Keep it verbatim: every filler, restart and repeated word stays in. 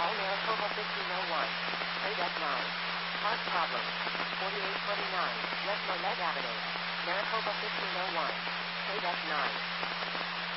Call Maricopa fifteen oh one. Trade F nine. Park problem. forty-eight twenty-nine West Marlette Avenue. Maricopa fifteen oh one. Trade F nine.